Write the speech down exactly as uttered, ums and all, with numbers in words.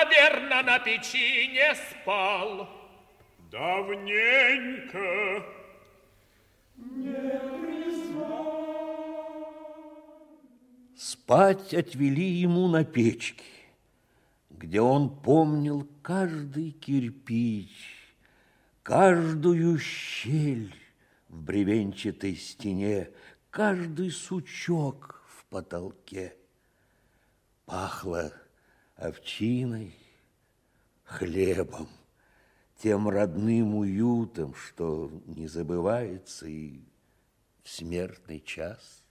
наверно, на печи не спал. Давненько не признал. Спать отвели ему на печке, где он помнил каждый кирпич, каждую щель в бревенчатой стене, каждый сучок в потолке. Пахло овчиной, хлебом, тем родным уютом, что не забывается и в смертный час.